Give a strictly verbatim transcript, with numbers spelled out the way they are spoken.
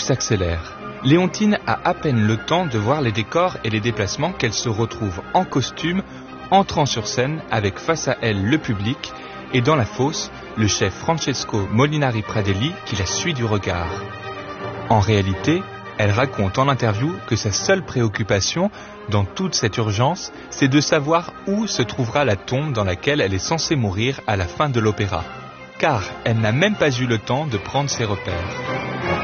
s'accélère. Léontine a à peine le temps de voir les décors et les déplacements qu'elle se retrouve en costume, entrant sur scène avec face à elle le public et dans la fosse, le chef Francesco Molinari Pradelli qui la suit du regard. En réalité, elle raconte en interview que sa seule préoccupation dans toute cette urgence, c'est de savoir où se trouvera la tombe dans laquelle elle est censée mourir à la fin de l'opéra. Car elle n'a même pas eu le temps de prendre ses repères.